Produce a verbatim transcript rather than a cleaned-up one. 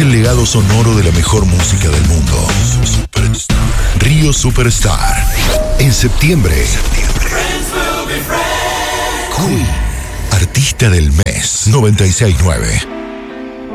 el legado sonoro de la mejor música del mundo. Río Superstar. En septiembre. Queen. Artista del mes. noventa y seis nueve.